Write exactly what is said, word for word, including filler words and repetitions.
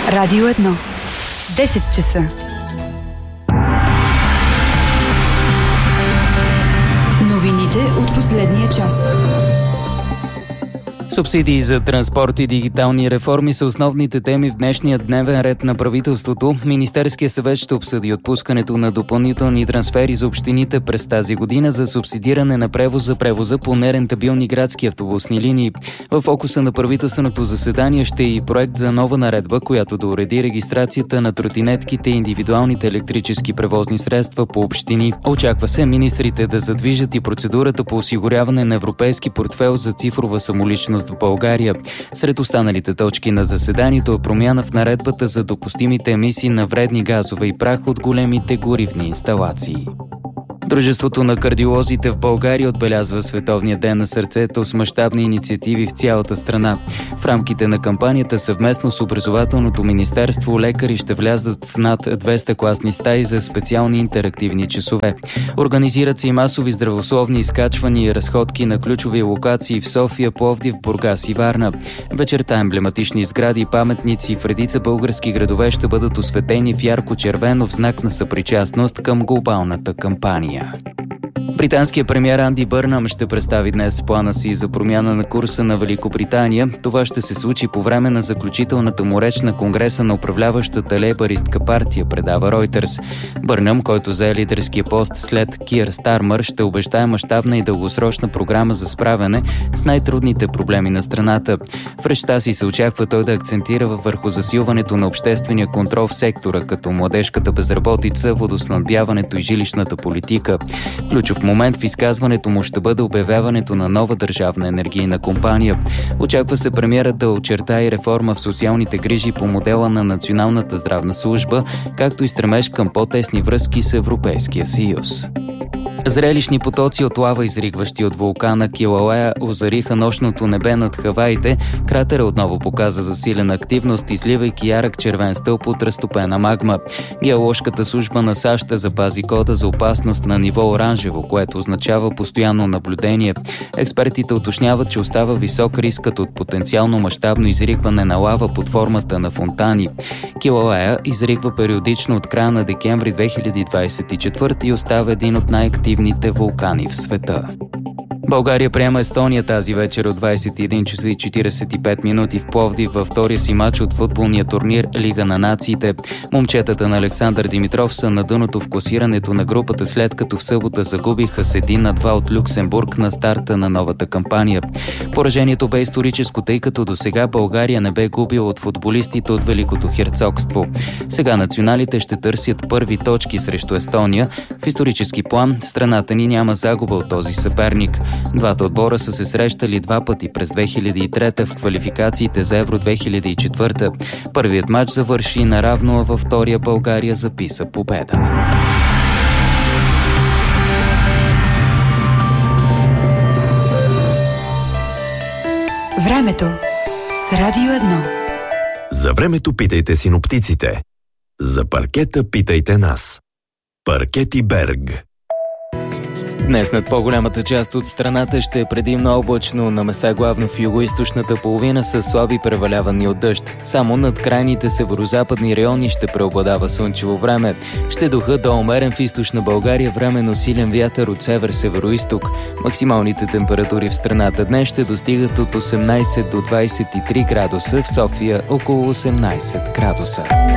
Радио едно. десет часа. Новините от последния час. Субсидии за транспорт и дигитални реформи са основните теми в днешния дневен ред на правителството. Министерският съвет ще обсъди отпускането на допълнителни трансфери за общините през тази година за субсидиране на превоз за превоза по нерентабилни градски автобусни линии. В фокуса на правителственото заседание ще е и проект за нова наредба, която да уреди регистрацията на тротинетките и индивидуалните електрически превозни средства по общини. Очаква се министрите да задвижат и процедурата по осигуряване на европейски портфейл за цифрова самоличност в България. Сред останалите точки на заседанието е промяна в наредбата за допустимите емисии на вредни газове и прах от големите горивни инсталации. Дружеството на кардиолозите в България отбелязва Световния ден на сърцето с мащабни инициативи в цялата страна. В рамките на кампанията съвместно с образователното министерство лекари ще влязат в над двеста класни стаи за специални интерактивни часове. Организират се и масови здравословни изкачвания и разходки на ключови локации в София, Пловдив, Бургас и Варна. Вечерта емблематични сгради и паметници в редица български градове ще бъдат осветени в ярко-червено в знак на съпричастност към глобалната кампания. Британският премиер Анди Бърнам ще представи днес плана си за промяна на курса на Великобритания. Това ще се случи по време на заключителната му реч на Конгреса на управляващата лейбъристка партия, предава Reuters. Бърнам, който зае лидерския пост след Киър Стармър, ще обещае мащабна и дългосрочна програма за справяне с най-трудните проблеми на страната. В речта си се очаква той да акцентира върху засилването на обществения контрол в сектора, като младежката безработица, водоснабдяването и жилищната политика. Ключов момент в изказването му ще бъде обявяването на нова държавна енергийна компания. Очаква се премиерът да очертае и реформа в социалните грижи по модела на Националната здравна служба, както и стремеж към по-тесни връзки с Европейския съюз. Зрелищни потоци от лава, изригващи от вулкана Килауеа, озариха нощното небе над Хаваите. Кратерът отново показа засилена активност, изливайки ярък червен стълб от разтопена магма. Геоложката служба на САЩ запази кода за опасност на ниво оранжево, което означава постоянно наблюдение. Експертите уточняват, че остава висок рискът от потенциално мащабно изригване на лава под формата на фонтани. Килауеа изригва периодично от края на декември две хиляди двадесет и четвърта и остава един от най-активните вулкани в света. България приема Естония тази вечер от двадесет и един часа и четиридесет и пет минути в Пловдив във втория си матч от футболния турнир Лига на нациите. Момчетата на Александър Димитров са на дъното в класирането на групата, след като в събота загубиха с един на два от Люксембург на старта на новата кампания. Поражението бе историческо, тъй като досега България не бе губила от футболистите от Великото херцогство. Сега националите ще търсят първи точки срещу Естония. В исторически план страната ни няма загуба от този съперник. Двата отбора са се срещали два пъти през две хиляди и трета в квалификациите за Евро две хиляди и четвърта. Първият матч завърши наравно, а във втория България записа победа. Времето с Радио едно. За времето питайте синоптиците. За паркета питайте нас. Паркети Берг. Днес над по-голямата част от страната ще е предимно облачно, на места главно в югоизточната половина с слаби превалявани от дъжд. Само над крайните северозападни райони ще преобладава слънчево време. Ще духа до умерен в източна България, временно силен вятър от север-североизток. Максималните температури в страната днес ще достигат от осемнадесет до двадесет и три градуса, в София около осемнадесет градуса.